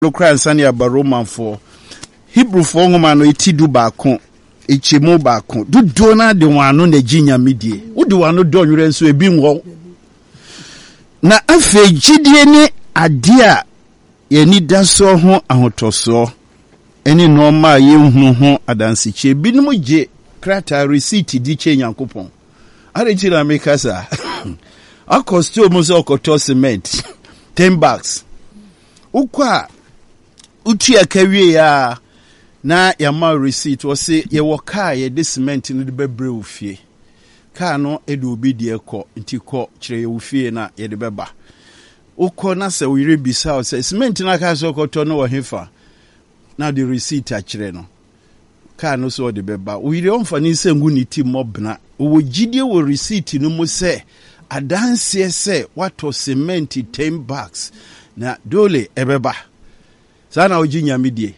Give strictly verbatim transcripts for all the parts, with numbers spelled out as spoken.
Lokra nsani aba Roman for Hebrew for ngoma no etidu baako echemu baako dudo na de wano na ginya medie wodi wano do nwere nso ebi nwo na afa gidie ne ade a yeni daso ho ahotoso eni normal yenhu ho adansiche binum je krata receipt di che Nyankopon are chira mekasa akosto mo so okoto cement ten bags ukwa utu akawie ya na yama receipt wo se ye wo car ye de cement no de bebre ofie car no e de obi de ekọ nti kọ kire ye ofie na ye de beba ukọ na se we rebisa o se cement na ka so okoto no wo hefa na the receipt a kire no car no so de beba we re onfa ni se ngu ni ti mobna wo gidie wo receipt no mo se adanse se wato cement ten bags na dole ebeba sana oji nyamedie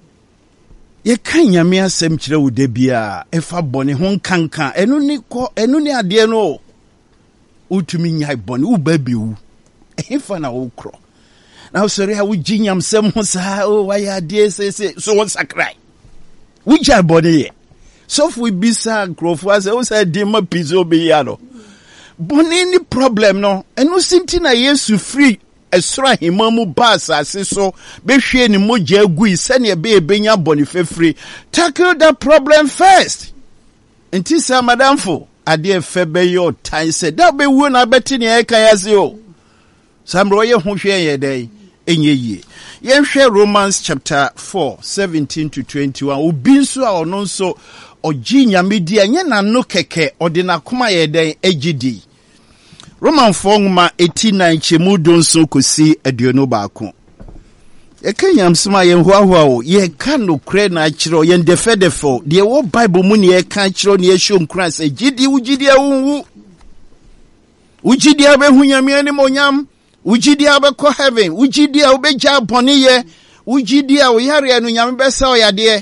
ye kan nyame asem kire wo da bia efa bone ho nkanka enu ni ko enu ni ade no utumi nyai bone wo ba biwu efa na wo kro na wo sori ha wo ji nyam sem ho sa o wa ya ade se se so won sakrai wo ja bone ye so fu bisa grofo ase wo sa di ma pizo be ya no bone ni problem no enu sinti na Yesu free esra himamu basa asiso behwe ni moja agui sene be ebenya boni fefri tackle that problem first enti sa madamfo ade efe be yo tan se da be wu na beti ne eka yase o samro ye ho hwe ye dai enye yie ye hwe Romans chapter four seventeen to twenty-one obi nso a ono nso ogi nyamedi anye na no keke ode na koma ye dai agidi Roman Fongma eighty-nine chemu donso kosi aduonu baako. E kanyam sma ye hwahwa o ye ka no kre na akiro ye ndefedefo de wo Bible mu ne ye ka akiro ne ye show nkras agidi ugidi awunwu ugidi abehu nyame ani monyam ugidi abekọ heaven ugidi a obeja bone ye ugidi a oyare anu nyame besa oyade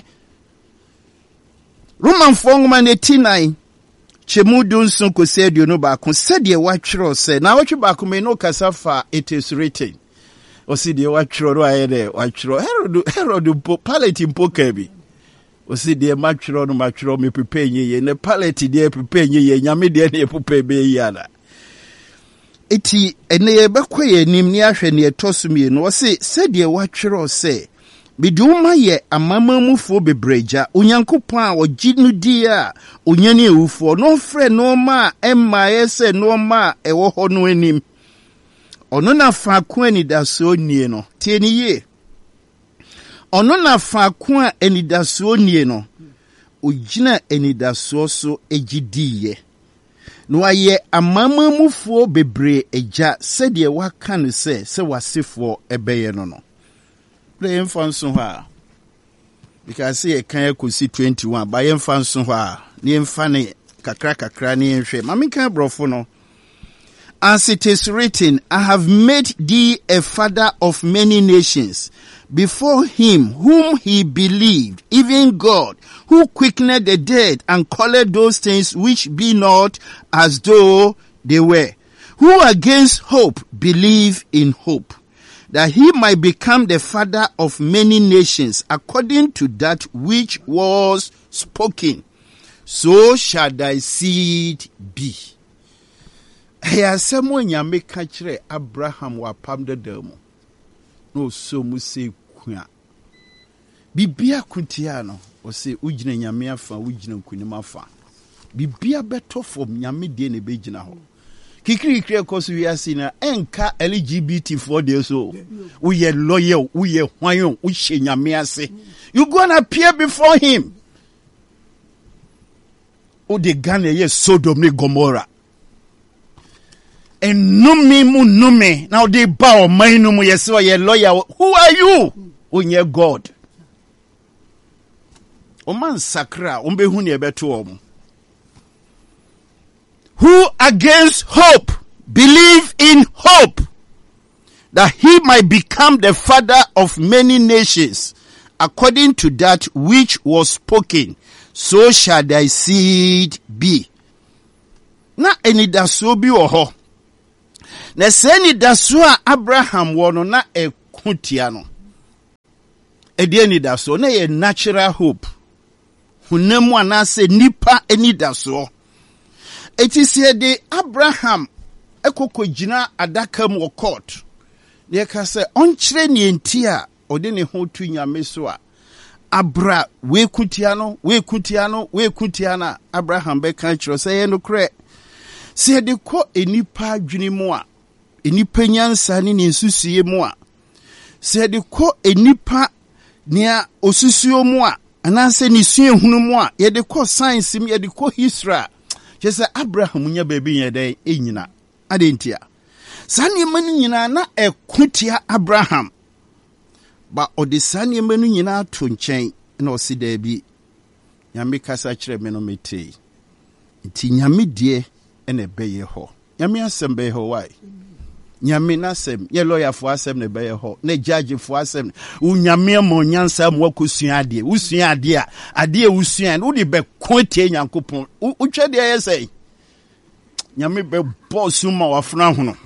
Roman Fongma eighty-nine chemu dunsun ko se aduonu baako sede watwero se na watwe baako me no kasafa it is written o se de watwero ro ayede watwero herod herod po palette mpoka bi o se de matwero no matwero me prepare ye ne palette de prepare ye nyame de ne prepare be yana eti ene ye bekoye nim ni ahwe ne etosumie no o se sede watwero se biduma ye amamamufo bebreja onyankopon a oginu di a onyane ewufo no frɛ no ma emma yese no ma ewo ho no anim ono na fa ko anidaso nie no tie ni ye ono na fa ko anidaso nie no ogina anidaso so egidiye no aye amamamufo bebre eja sɛde waka no sɛ sɛ wasefo ebeye no no play in fanso ha because say kan yakosi twenty-one ba yen fanso ha ne mfa ne kakra kakra ne nhwe mame kan brofo no as it is written, I have made thee a father of many nations before him whom he believed, even God, who quickened the dead and called those things which be not as though they were, who against hope believe in hope, that he might become the father of many nations, according to that which was spoken. So shall thy seed be. Eya semo nyame ka kire Abraham wa pam dedamo. No so mu se kwa. Bibia kuntia no, o se ugina nyame afa, ugina nkunima afa. Bibia beto fom nyame de ne begina ho. Kikiri kire koso wiase na enka L G B T for de so we ye loyal we ye hwan we hye nyame ase you go and appear before him o de Ghana ye Sodom ne Gomorrah enumi mu numi now they bow man mu ye so ye loyal who are you onye God o man sakra o be hu ne beto o mu who against hope believe in hope, that he might become the father of many nations, according to that which was spoken, so shall thy seed be. Na eni daso bi oho. Na se eni daso a Abraham wono na ekutia no. ɛdeɛ ni da so na yɛ natural hope hunamu anase nipa ani da so eti sie de Abraham ekoko gina adaka mu court ne ka sɛ ɔnkyerɛ ne enti a ɔde ne ho tu nyame so a abra we kutia no we kutia no we kutia na Abraham be kan kyerɛ sɛ yɛ no korɛ sɛ de kɔ enipa adwene mu a enipa nyansa ne ne nsusuye mu a sɛ de kɔ enipa nea osusuo mu a anase ne sue hunu mu a yɛ de kɔ science mu yɛ de kɔ history a kyerɛ sɛ Abraham nya baabi yɛ dɛ enyina ade ntia saa nneɛma no nyinaa na ɛkotia Abraham ba ɔde saa nneɛma no nyinaa to nkyɛn na ɔsi daabi nyame kasa kyerɛ me no metee nti nyame deɛ ɛna ɛbɛyɛ hɔ nyame asɛm bɛyɛ hɔ why nyame n'asɛm yɛ lɔyafo asɛm na ɛbɛyɛ hɔ na gyagefo asɛm wo nyame ma nyansa mu akɔsua adeɛ wosua adeɛ a adeɛ wosua no wode bɛko tie Nyankopɔn wotwa deɛ yɛ sɛ nyame bɛbɔ so ma wafena hono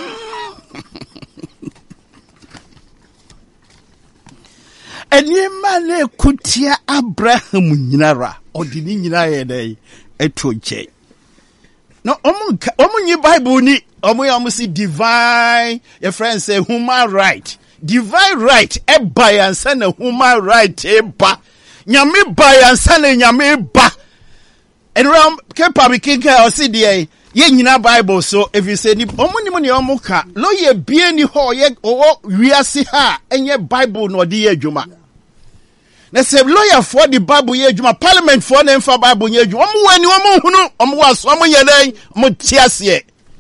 ɛnneɛma na ɛkotia Abraham nyinara ɔde ne nyinaa yɛ dɛ ɛto nkyɛn na ɔmo nyi Bible ni ɔmo yɛ ɔmo si divine your friend say human right divine right ɛba yansa na human right ɛba nyame ba yansa na nyame ba ɛnura kepa mi kinka ɔsi deɛ yɛ nyina Bible so if you say ni ɔmo ni mo ni ɔmo ka lawyer bie ni hɔ yɛ ɔwɔ wiase ha ɛnyɛ Bible na ɔde yɛ adwuma na sɛ lawyer for the Bible yɛ adwuma parliament for na mfa Bible yɛ adwuma ɔmo wɔ ni ɔmo hunu ɔmo wɔ aso ɔmo yɛ dɛn ɔmo te aseɛ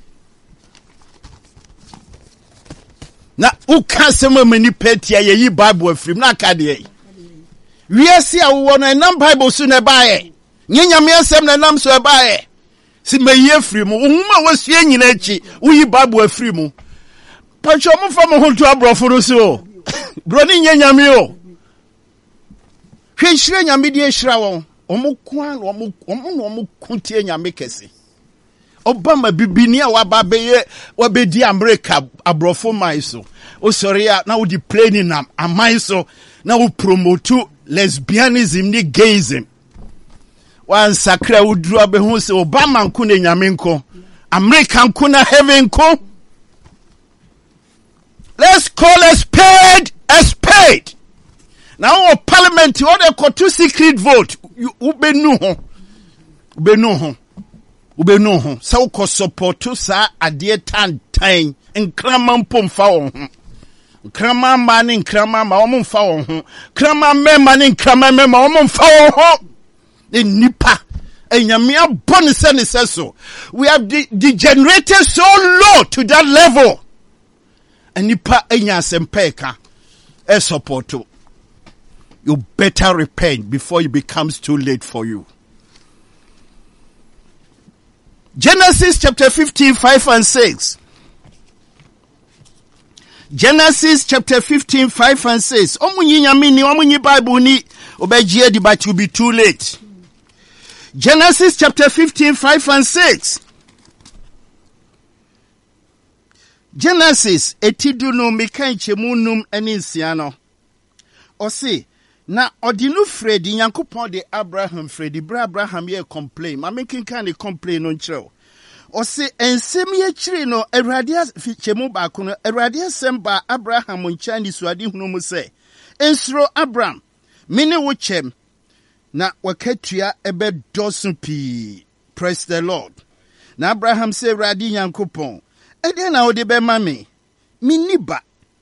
na uka sema mani petia ye yi Bible afrim na aka de wiase a wo no enam Bible so na baaye nye nyame asem na nam so e baaye si mayi afrim uhuma wasue nyina achi uyi Bible afrim pacho mo fa mo ho to abrofo no so bro ni nye nyame o hwe hire nyame de hira won omo kwa no omo omo no omo kuntie nyame kese Obama bibini a waba beye wabedi America abrofo man so o sorry na wo di plane nam amai so na wo promote lesbianism ni gayism wan sakra wo duru abehu se Obama nko na nyame nko America nko na heaven nko let's call a spade a spade now o parliament o de kotu secret vote u benu ho benu ho ubenu ho sa uko supporto sa ade tantan nkrama mpomfa wo ho nkrama ma ne nkrama ma wo mfa wo ho krama mema ne nkrama mema wo mfa wo ho nipa enyame abone se ne se so we have de degenerated so low to that level and nipa enya sempeka e supporto you better repent before it becomes too late for you. Genesis chapter fifteen, five and six. Genesis chapter fifteen, five and six. Omunyi nyame ni omunyi Bible ni obejie di but will be too late. Genesis chapter fifteen, five and six. Genesis etidunu mikanche munum eninsiano. Osi na odinu Fredi Nyankopon de Abraham Fredi bra Abraham ye complain ma making kind of complain on chiro o se ensem ye chiri no Awurade fichemu ba ko no Awurade asem ba Abraham ncha ni suade hunu mu se ensuro Abraham mene wo chem na wakatua ebe dosun pi praise the Lord na Abraham se Awurade Nyankopon e de na wo de be ma me miniba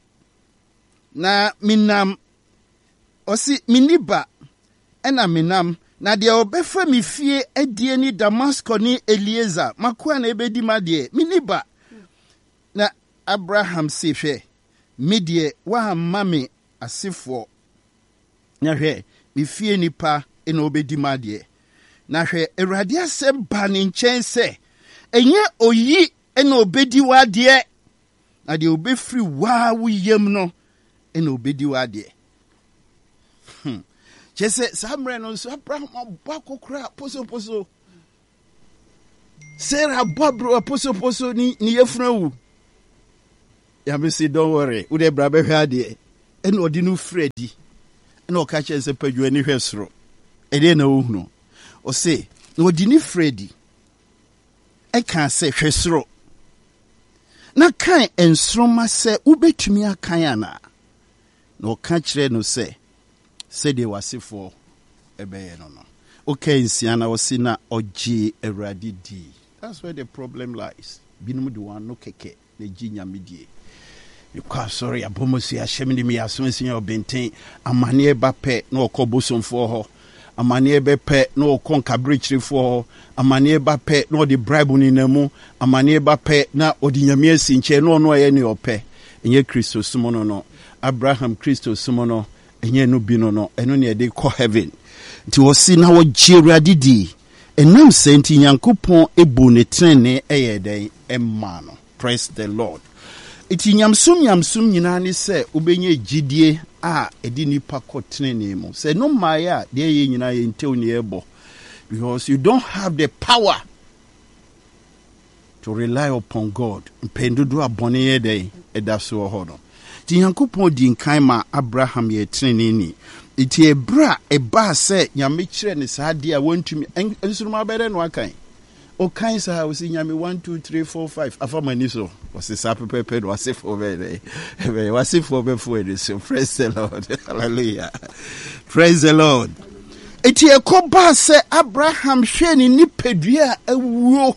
na minam osi miniba ena minam na de obefa mi fie adie ni Damascus ni Eliezer makoa na ebedi ma de miniba na Abraham se hwe medie wa mame asefo na hwe mi fie nipa ena obedi ma de na hwe Awurade asem ba ne nkyɛn se enye oyi ena obedi wa de na de obefri wa wo yam no ena obedi wa de Hmm. Jese samre no so Abraham abako kra poso poso. Sarah babro poso poso ni ni yefuna wu. Ya me say don't worry. Wo de bra be hwa de. E no odi no Fredi. no catch as a pedro any hesro. E de na ohunu. O say, no dini Freddy. I can't say hesro. Na kan ensroma se ubetumi akan ana. No catch no say. Say they was for ebe no no. Okay, Siana was na oji eradi di. That's where the problem lies. Binum do one no keke the jinya midie. You can't sorry abomosi ashemini mi asunsi your benten amane ba pe no okobosom for ho. Amane be pe no konka breachri for ho. Amane ba pe no the bribe ni namu. Amane ba pe na odi nyame asinche no no ye ne ope. Enye Kristo sumono no. Abraham Kristo sumono enye no bi no no. Eno ne de call heaven. Nti wosi na wo jira didi enam senti Nyankopon ebu ne trene eyeden emma no. Praise the Lord. Iti nyamsum nyamsum nyina ne se ubenye gidie a edi nipa ko trene mu se no maya de ye nyina ye ntew ne ebo, because you don't have the power to rely upon God. Mpendudu abone ye den edaso ho no. Ti Nyankopon di nkan ma Abraham ye trene ni. Iti ebra eba se nyame kire ne saade a wantumi ensuruma bere no akan o kan sa o si nyame one two three four five afamani so o se sa pepepe no ase for bere e wase for be for it. So praise the Lord. Hallelujah. Praise the Lord. Iti ekoba se Abraham hwe ni nipadua awuo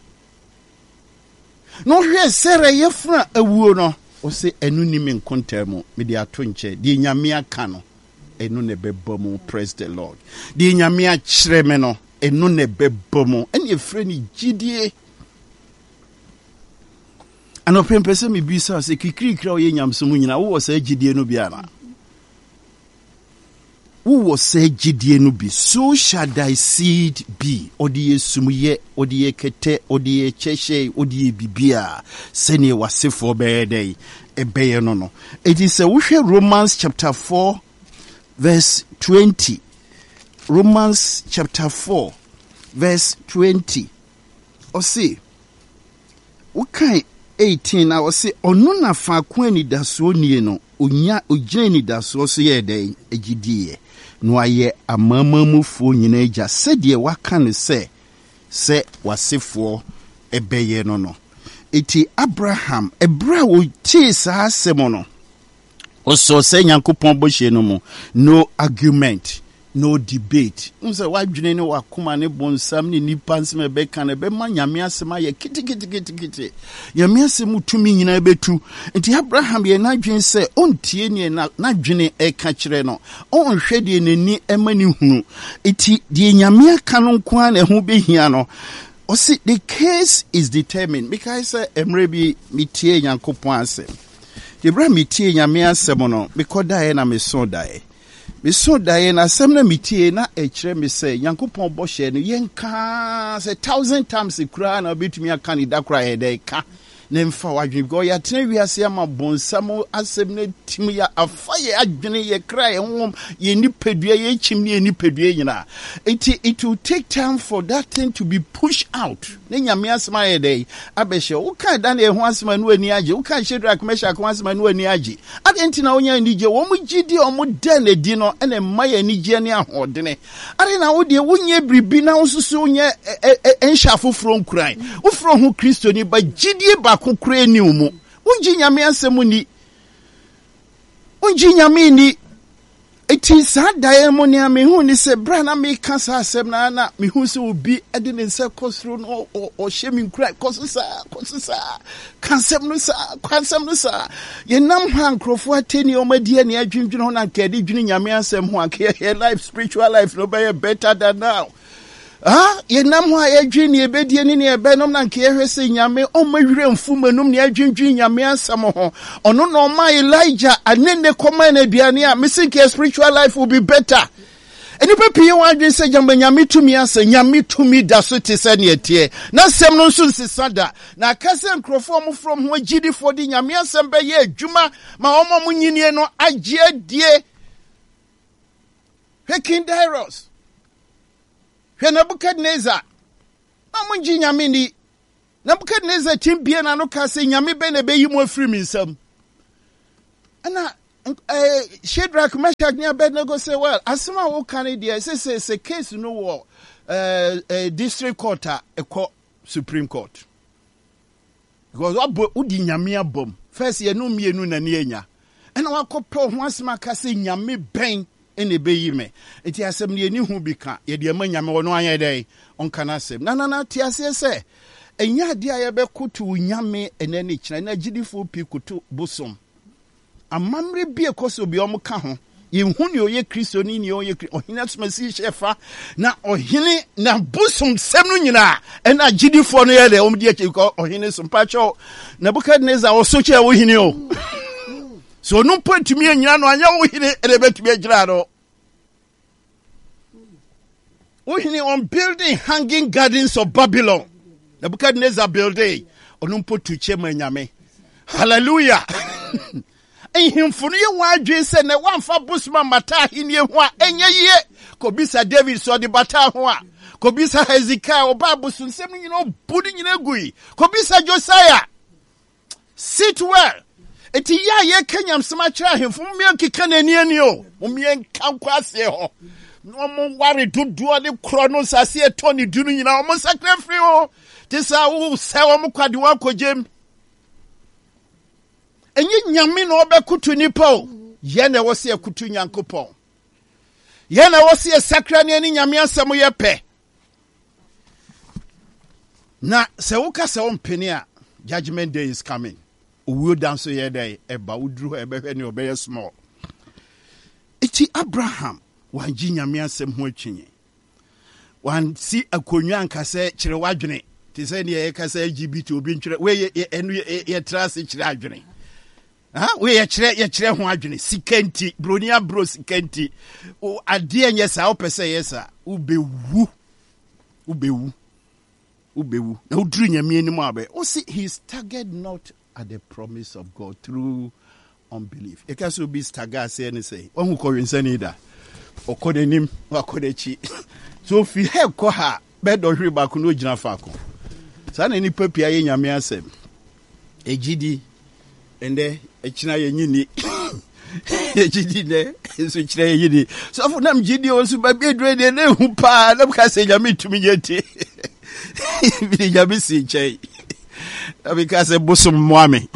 no hwe sere yefra awuo no o se enu ni me nkontamu me de ato nche di nyame aka no enu ne bebomu. Praise the Lord. Di nyame a kyerɛ me no enu ne bebomu ene efre ni gidie ano pempese me bisa se kikirikira o ye nyamsomu nyina wo sa gidie no bia na wo sa gidie no bi. So shall thy seed be. Odi esumuye, odi ekete, odi echeshe, odi bibia sene wasefo beede ebeye no no. It is a we Romans chapter four verse twenty. Romans chapter four, verse twenty. Or say, okay, eighteen. I was say, Onuna fa kweni daso ni no, unya ujeni daso so ye de ejidie. No aye amamamu fo nyina eja sedie waka ne se se wasefo ebeye no no. Iti Abraham ebra wo ti sa asemo no. Also say Nyankopon bohye no mo, no argument, no debate. Unse wadwene ne wakoma ne bonsam ne nipa nsem be kan be ma nyame asema ye kiti kiti kiti kiti. Nyame asem tumi nyina betu. Nti Abraham ye na dwen se ontie ne na na dwene e ka kire no. On hwe de nani emani hunu. Iti de nyame aka no nko an eho behia no. O see the case is determined because emre bi mitie Nyankopon asem. Ebra mitie nyame asem no mekodae na meso dae meso dae na asem na mitie na ekire me se Nyankopon bohye no yenka se thousand times kura na obetumi aka ni dakura he de ka na mfa wadwe go ya tena wiase ama bonsam asem na tim ya afaye adwene ye kra ye hom ye nipadua ye chimni ye nipadua nyina. It it will take time for that thing to be pushed out. Na nyame asema ye dey abehye wo kan da na e ho asema no ani age wo kan Shadrach Meshach ho asema no ani age adenti na wonya anije wo mu gidi o mu da na di no ene maye anije ne ahodene ade na wo de wonye bribi na wosusu wonye enhya foforo nkran wo fro ho Kristo ni ba gidi ba kokure ni umu unji nyame asemu ni unji nyame ni eti sa dae mo ni ame hu ni se bra na me ka sa asem na na me hu se obi ade ne se kosro no o shemi nkra kosusa kosusa kansem no sa kansem no sa ye nam ha nkrofo ateni o madi ani adwindwene ho na nkade dwene nyame asem ho anke life spiritual life no be better than now. Ah, ye nam ho ayedwi ne ebedie ni ne ebenom na nke ehwese nyame o mawire mfumanum ne adwindwi nyame asam ho ono no ma Elijah anene koma na aduane a mesinke spiritual life will be better. Eni pepe wan adwen se jamba nyame tumi ase nyame tumi da so te se ne etie na sem no nso nsisada na akase nkrofo mo from ho gidi for di nyame asem be ye adwuma ma omo mo nyinie no agye adie Hekin Dairos Hwe Nebukadnezar amunji nyame ni Nebukadnezar timbie na no ka se nyame be na be yi mo afiri mi nsam ana uh, Shadrach, Meshach, and Abednego say, well, as soon as we can, there is a case no war, uh, a district court, a court, Supreme Court. Because what udi nyame abom first ye no mienu na ne anya ena wakopɛ ho asema ka se nyame bɛn ene beyi me enti asɛm ne ni hu bi ka ye de ma nyame wono anya dɛn onka na asɛm na na na ti ase sɛ enya ade a ye bɛkoto nyame ene ne kyina na gidifo pi koto bosom amamre bi ekoso bi om ka ho ye hu ne oye Kristo ni ne oye ohina somasi shefa na ohine na busum sem no nyina ena gidifo no ye de om die ko ohine sompacho Nebukadnezar osoche ohine o so no point me nyina no anya ohine ene betumi agira no ohine on building hanging gardens of Babylon Nebukadnezar building onum potu chema nyame hallelujah ehimfunu ye wadwe se ne wamfa busuma mata hinie ho a enye ye kobisa David so de bata ho a kobisa Hezekiah oba busun sem nyina budi nyina gui kobisa Josiah sit well eti ya ye kanyam sema kira himfu me keka nani ani o mo me nkankwase ho no mo ware dudu de kro no sase eto ni dunu nyina mo sakra free o tisa wo se wo mo kwade wa kojem enye nyame na obekutu nipa o ye na wo se akutu nyankopon ye na wo se sakra ne ani nyame asem ye pe na se wo ka se wo mpeni a judgment day is coming owo dan so ye day eba wudru ebe hwe ne obeye small iti Abraham wan ji nyame asem ho atwinye wan si akonwa anka se kire wadwene ti se ne ye ka se L G B T obi ntwere we enu ye trase kire adwene ha we ye kire ye kire ho adwene sikanti bronia bro sikanti o ade enye sa opese yesa ubewu ubewu ubewu na udru nyame anim abe o see he staggered not at the promise of God through unbelief. E ka so be stagger say any say won hu ko winsani da okodenim wakodechi so fi he ko ha be do hwe ba ko no gina fa ko sa na ni papia ye nyame asem ejidi ende echina ye nyini ejidi ne so chira ye nyini so for nam jidi o so ba bi edre de ne hu pa na ka se nyame tumi yeti bi nyame si chei because a bosom mwame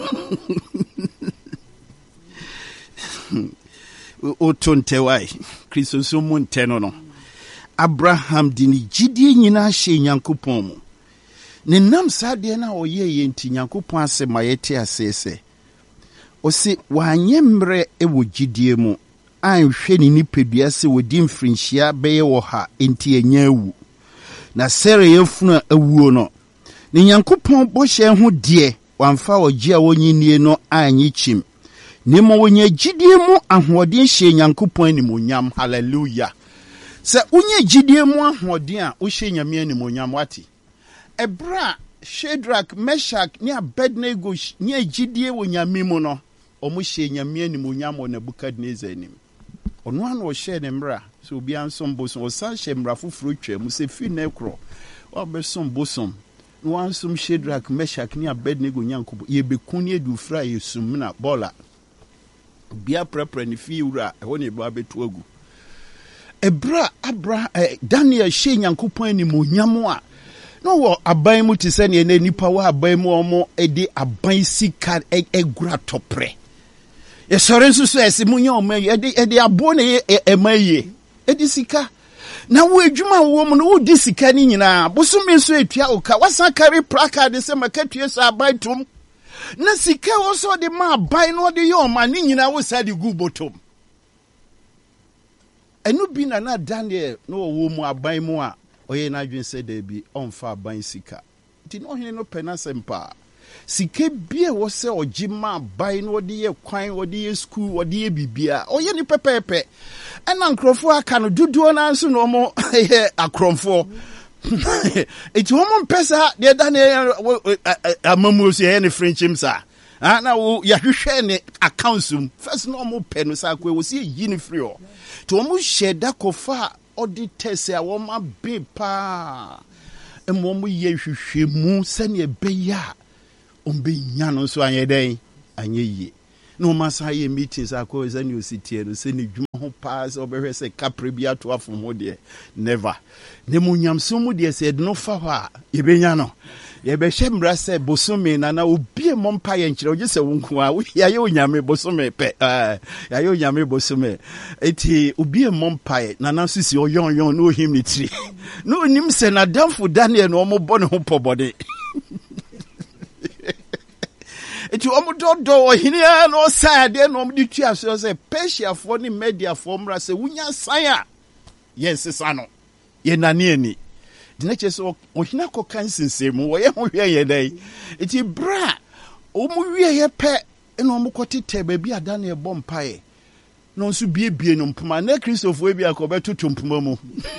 o tonte wai Kristo so monte no no Abraham dini jidie nyina hye Nyankopon mu ne nam sade na oye ye nti Nyankopon ase mayete asese o se wanyemre e wo jidie mu anhwe ni nipadua se wodi mfrinhia beye wo ha enti enya awu na sere yefunu awuo no ni Nyankopon bohye ho de wamfa ogie a wonyinie no anyi chim ni mo wonya gidie mu ahoden hye Nyankopon animonyam hallelujah se unye gidie mu ahoden a wo hye nyame animonyam wati ebra Shadrach Meshach ni Abednego ni gidie wo nyame mu no omo hye nyame animonyam wo Nebukadnezar anim ono an wo hye ne mra so obi ansom bosom wo san hye mra foforo twa mu se fi na ekro wo besom bosom one some Shadrach Meshach ni Abednego Nyankopon ye bekuni edu fra yesum na bola bia prepare ni fi wura e ho ne ba betu agu ebra abra eh, Daniel hye Nyankopon ni monyam a no wo aban mu ti se ne na nipa wa aban mu omo edi aban sika egura topre ye sore nso so ese munya omo edi edi abo ne emaye edi sika na wo adwuma wo mu no wo di sika ni nyina bosome so etua oka wasa carry placard se makatue so abaitum na sika wo so de ma abai no de yo ma ni nyina wo sa de gu botom enu bi na na Daniel no wo mu abai mu a oye na adwen se da bi onfa abai sika ti no hene no pena sempa sika bia wo se ogima abai no de ye kwan wo de ye school wo de ye bibia oye ni pepepe ena nkrofo aka no duduo na nso no mo akromfo eti wo mo pesa de Daniel amamu so ye ne frenchim sa ah na wo ya hwehwe ne accounts first no mo pe no sa kwa wo se yi ne free o to mo sheda kofa auditors a wo ma be pa emo mo ye hwehwe mu se ne be ya ombe nya no so anye den anye yi no masa ye meetings akọ is any city no say ne dwuma ho pass obehwe say kapre bi ato afom ho de never ne munyamso mu de say no fa ho a ye benya no ye be hye mra say bosome na na obi e mompa ye nkyere oje say wonku a ya ye onyame bosome pe eh ya ye onyame bosome eti obi e mompa ye na na sisi oyon yon no him ni tiri no nim say na damfo Daniel no mo bɔ ne ho pɔbɔde eti omudodo ohini no side no omdi tua so say Persia for ni media for mra say wunya san a yes sano ye nane ani de na cheso ohina ko kansinsem wo ye ho hwe ye dai eti bra omu wie ye pe no omukotete ba bi adane e bɔ mpae no nso biebie no mpoma na Christopher bi akobetutu mpoma mu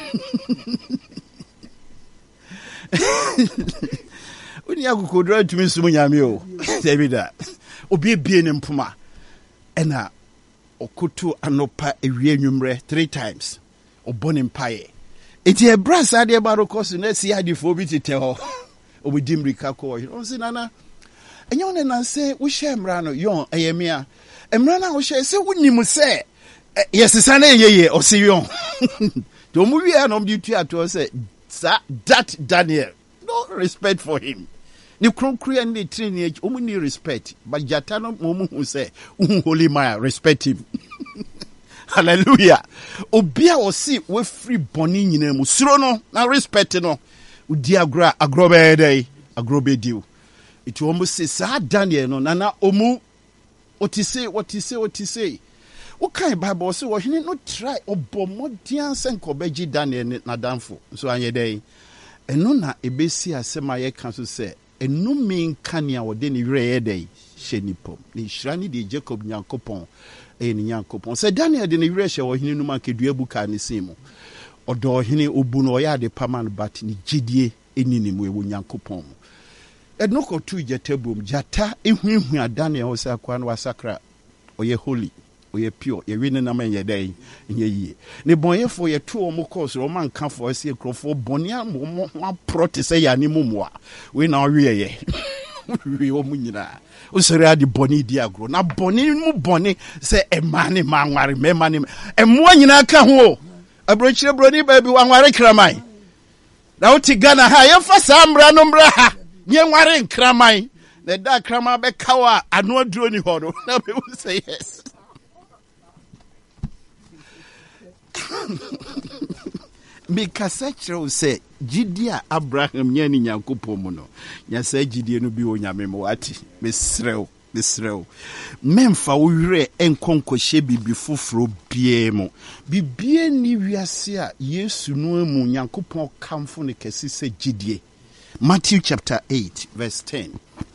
Uni akukodra tumi sumu nyame o Davida obi bie ne mpoma ena okoto anopa ewie nwumre three times obone mpae eti e brasa de barokosu na si adifo bi tete ho obidim rika ko o si nana enyo ne nanse wo hye mra no yon eyemia emra na wo hye se wonim se yesesa na yeye o si yon to mu wi na omdi tu ato se that Daniel no respect for him. Ni kronkru and the training omu ni respect but jatano omu hu say holy man respect him. Hallelujah. Obia osi we free boni nyina mu suro no na respect no udi agra agrobe dey agrobe diu. It omu say sa Daniel no na omu otise otise otise. O kan Bible say wo hene no try obomodian senkobeji Daniel na danfo so anye dey eno na ebesi asema ye kan so say enu min kania wode ni were dey hyenipom ni hirani de Jacob Nyankopon e ni Nyankopon say Daniel de ni were hye wo hene no man kedua buka ne simu odo hene obu no ya de paman bat ni gidie enini mu ewo Nyankopon eno ko tu jetabum jata ehuehu Daniel o say akwa no wasakra oye holy oye pure ye win na man ye dey nye yi ne bonyefo ye to omo course o man kan for se krofo bonia mo prot se ya ni mumwa we na we ye we o munyina o sere adi boni di agro na boni mu boni se e mane manware me mane e mo nyina ka ho abrochire broni ba bi wanware kraman na o ti Ghana ha ye fa samra no mra ha nye nware kraman na da kraman be kawa ano aduro ni ho no na be say yes. Mikasa kyerɛw sɛ gidi a Abraham nya ni Nyankopɔn mu no nya sɛ gidi no bi o nyame mo ati mesrɛw mesrɛw memfa wo werɛ enkonkɔhye bibi foforo bie mu bibie ni wiase a Yesu no mu Nyankopɔn kamfo ne kɛse sɛ gidie. Matthew chapter eight verse ten.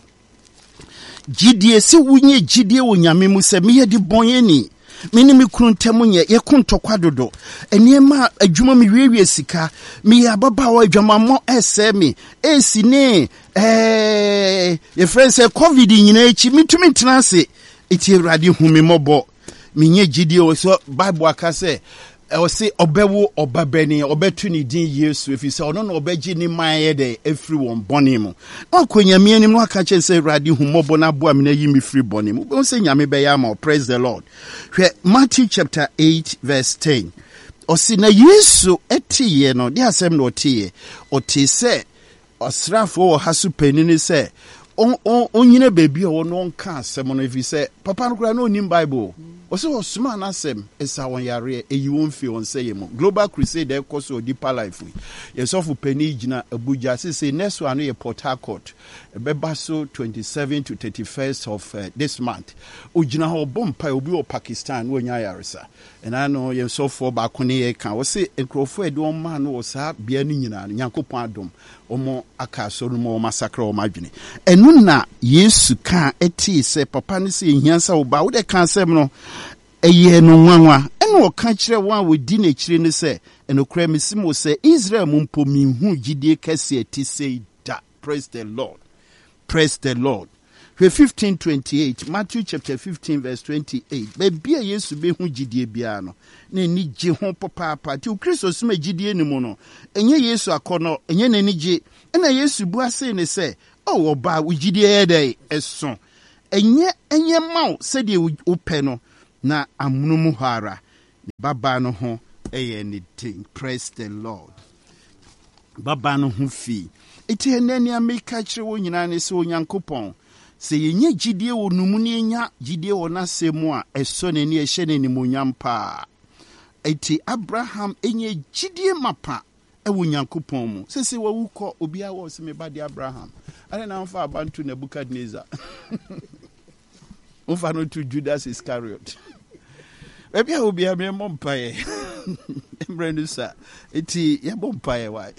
Gidie se wunye gidie wo nyame mu sɛ meyɛ de bɔnyeni mini mi kuntamu nye ye kuntokwa dodo eniema adwuma mi wiewie sika mi ababa wa adwuma mo ese mi esi ne eh ye friend say covid nyina echi mitumi tenase eti Awurade hu mi mobo mi nye gidie o so Bible aka say o se obewo obabani obetu ni din Yesu efi say ono na obeji ni maye de efri won boni mu akonya mi anim no aka che say Awurade hu mobo na boa mi na yi mi free boni mu o se nyame be ya ma praise the Lord. Matthew chapter eight verse ten. Osi na Yesu etiye no de asem no otiye oti se osrafo wo hasu panini se on on onyine bebi o no nka asem no efi se papa no kura no nim Bible osi osuma na asem esa won yare eyi won fi on say yemo Global Crusade e koso deeper life yesofu pani gina Abuja se say next one ye Port Harcourt ebeba so twenty-seventh to thirty-first of uh, this month ugina ho bompa obi o Pakistan wo nya yaresa ena no yesofu ba kone ye kan wo se enkrofo ede on ma no wo sa bia ni nyina Nyankopon adom omo aka so no mo massacre o madwene enu na Yesu kan eti se papa ne se hiansa wo ba wo de kan sem no eye no nwanwa eno o kan kire wan wo di na kire ne se eno kra mesimo se Israel mumpo mi hu gidie kase eti se da. Praise the Lord. Praise the Lord. fifteen twenty-eight Matthew chapter fifteen verse twenty-eight. Baby Yesu be hu gidie bia no na ni gye ho papa ti Kristo sima gidie ni mu no enye Yesu akono enye na ni gye na Yesu bu ase ne se o oba wo gidie ye dai eso enye enye mau said you upeno na amunumu hara baba no ho eye anything. Praise the Lord. Baba no ho fi eti enani ameka kire wo nyina ne se onyankopon se yenye gidie wo numu ne enya gidie wo na semu a eso ne ne ehye ne nimonyam pa eti Abraham enye gidie mapa ewo nyankopon mu sese wawu kɔ obi a wo se me ba de Abraham ale na mfa abantu Nebukadnezar mfa no to Judas Iscariot ebi a obi a me mompae emrenusa eti ye mompae why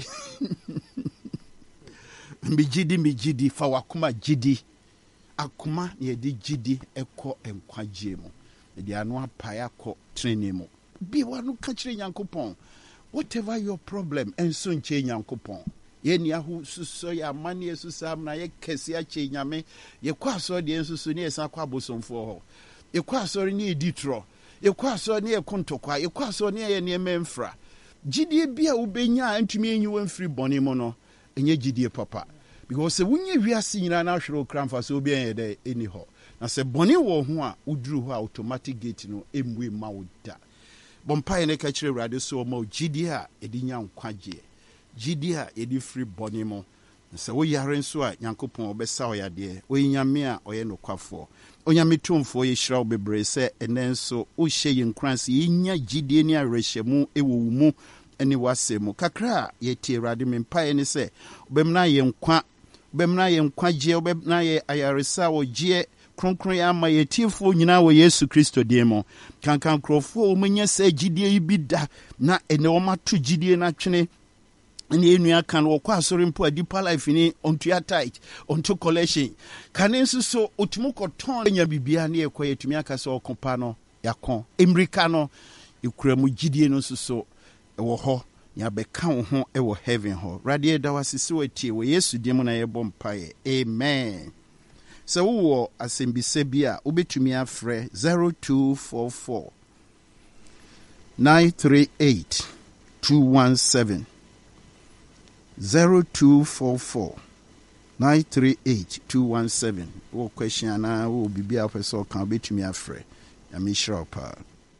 mi gidi mi gidi fa wakoma gidi akoma ye di gidi ekɔ enkwagye mu de anu apae akɔ training mu bi wanu ka kire nyankopon whatever your problem enso nche nyankopon ye ni ahu suso ya mane esusam na ye kese ache nyame ye kwa so de ensusu ne esa kwa bosomfo ho ye kwa so ne editro ye kwa so ne ekontokwa ye kwa so ne ye ne memfra gidi bia ubenya antumi enyiwe mfiri bone mu no enye gidi papa because se wunye wiase nyina na hwere okramfa so obi en de eni ho na se bone wo ho a uduru ho automatic gate no emwe ma woda bompa ne ka kire urade so ma gidi a edinya nkwagye gidi a edi free bone mu se wo yare nso a nyankopon obesa oyade oyinyame a oye nokwafo onyame tumfo ye hira obebre se enenso wo hye yinkranse yinya gidi ni arehemu ewo mu eni wasemu kakra ye tie urade mempa ne se obemna ye nkwa obemna ye nkwagye obemna ye ayaresa wo gye kronkron ya ma ye tiefo nyina wo Yesu Kristo demo kankan krofo o menya se gidie bi da na ene o mato gidie na twene ne enua kan wo kwa asori mpo adipa life ni onto tight onto collection kan nso so otumu koton nya bibia na ekwa yetumi aka so okopa no yakon emrika no ekuramu gidie no so so wo ho ya beka wo ho e wo heaven ho radie da wasisi watie wo Yesu demo na yebo mpae amen. So wo asembise bia obetumi afre zero two four four nine three eight two one seven zero two four four nine three eight two one seven. Wo question na wo bibia person kan obetumi afre ya mi shira pa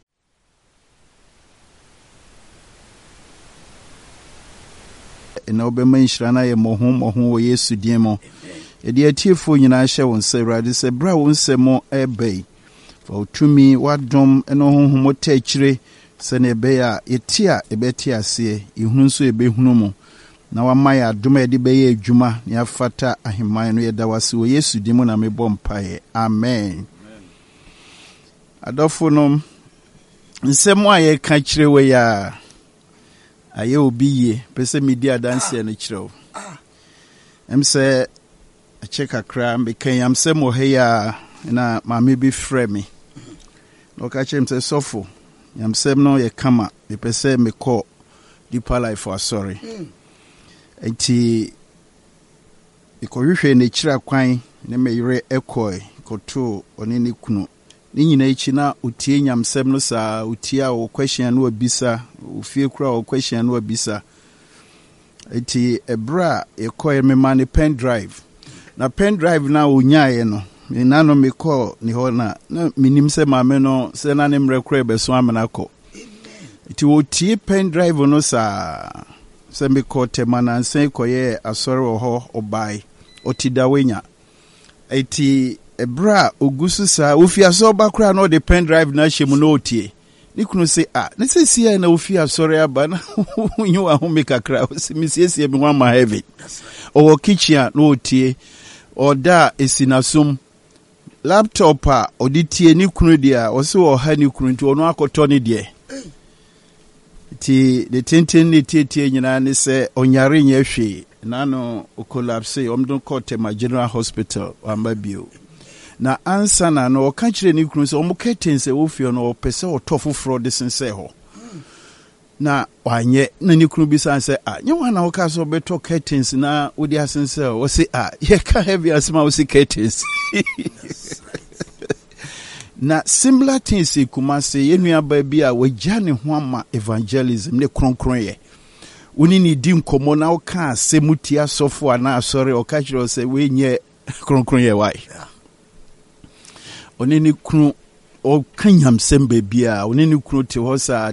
ena obema nshira na ye mohon mohon wo Yesu diemo edi atiefo nyina hye won se urade se bra won se mo ebe fa utumi wadom eno honhom ta akire se ne be ya etia ebeti ase ihunu so ebehunu mu na wama ya adom edi be ye adwuma ne afata aheman no yeda wase wo Yesu di mu na mebɔ mpae amen. Adofo nom nsɛm a ye ka kire we ya aye obi ye pese media dance no kire o em se check akra mbekan yam se mo he ya na maame bi frɛ me no ka chem se sofo yam se no ye kama me pese me call deeper life for sorry enti ikohwehwe ne kira kwan ne meyire ekoi koto oni ne kunu ni nyina ichi na utie nyam sem no sa utie a wo question no abisa ufie kura wo question no abisa enti ebra ekoi me man pen drive na pen drive na onyae no na no me call ni ho na na minim se maame no se na ne mrekura be so amena ko enti wo tie pen drive no sa se me call te mananse koye asori wo ho obai otidawenya enti ebra ogusu sa ofia so bakura no de pen drive na hyemu no otie ni kunu se ah ne se sia na ofia asori aba na unyu wa ho me kakra se misiesie me wa ma heavy o kitchen no otie oda esinasum laptop a oditie ni kunu dia o se o ha ni kunu nti ono akoto ni de ti de tenten ni tietie nyina ne se onyare nya hwe na no o collapse omdon kote ma General Hospital ambabio na ansa na no o ka kire ni kunu se o mo curtains e wo fie no o pese o tofofro de sense ho na wanye na ni kunu bisa se ah nye wana oka so beto curtains na odi asense o se ah ye ka heavy asma o se curtains na similar things kuma se yenua ba bi a wagya ne ho ama evangelism ne kronkron ye uni ni di nkomo na oka asemuti asofo ana asore oka kire se we nye kronkron ye why ɔne ne kunu ɔka nyamsɛm baabi a ɔne ne kunu te hɔ saa